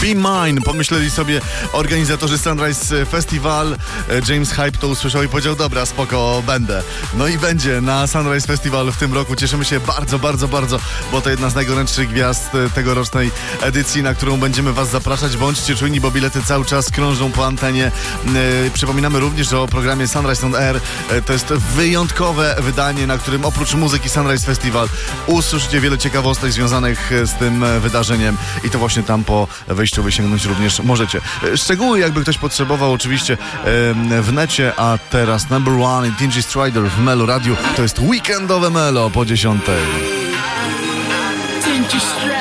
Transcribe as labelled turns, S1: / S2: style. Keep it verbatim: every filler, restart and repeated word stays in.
S1: Be Mine, pomyśleli sobie organizatorzy Sunrise Festival. James Hype to usłyszał i powiedział, dobra, spoko, będę. No i będzie na Sunrise Festival w tym roku. Cieszymy się bardzo, bardzo, bardzo, bo to jedna z najgorętszych gwiazd tegorocznej edycji, na którą będziemy was zapraszać. Bądźcie czujni, bo bilety cały czas krążą po antenie. Przypominamy również, że o programie Sunrise on Air to jest wyjątkowe wydanie, na którym oprócz muzyki Sunrise Festival usłyszycie wiele ciekawostek związanych z tym wydarzeniem i to właśnie tam po wejściu wysięgnąć również możecie. Szczegóły, jakby ktoś potrzebował, oczywiście w necie, a teraz number one i D J Strider w Melo Radio. To jest weekendowe Melo po dziesiątej.